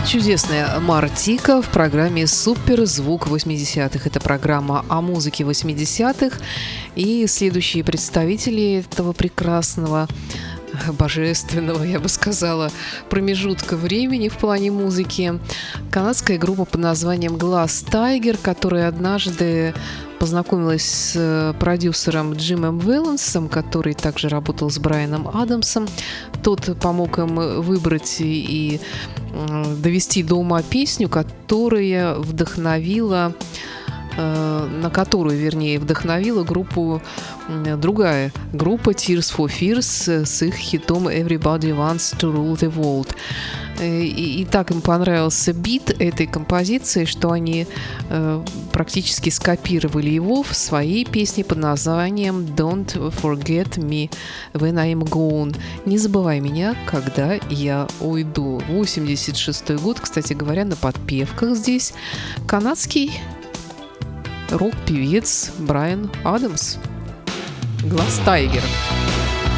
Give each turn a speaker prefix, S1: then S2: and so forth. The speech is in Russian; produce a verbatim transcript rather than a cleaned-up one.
S1: Чудесная Мартика в программе «Суперзвук восьмидесятых». Это программа о музыке восьмидесятых. И следующие представители этого прекрасного, божественного, я бы сказала, промежутка времени в плане музыки. Канадская группа под названием Glass Tiger, которая однажды познакомилась с продюсером Джимом Вэлансом, который также работал с Брайаном Адамсом. Тот помог им выбрать и довести до ума песню, которая вдохновила, на которую, вернее, вдохновила группу, другая группа Tears for Fears с их хитом Everybody Wants to Rule the World. И, и так им понравился бит этой композиции, что они э, практически скопировали его в своей песне под названием Don't Forget Me When I'm Gone. Не забывай меня, когда я уйду. восемьдесят шестой год, кстати говоря, на подпевках здесь канадский рок-певец Брайан Адамс. Glass Tiger.